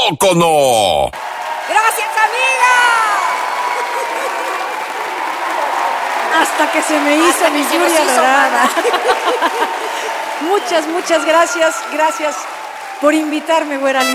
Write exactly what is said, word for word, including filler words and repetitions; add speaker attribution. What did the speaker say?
Speaker 1: poco no?
Speaker 2: ¡Gracias, amiga!
Speaker 3: Hasta que se me hizo mi lluvia dorada. Muchas, muchas gracias. Gracias por invitarme, güera.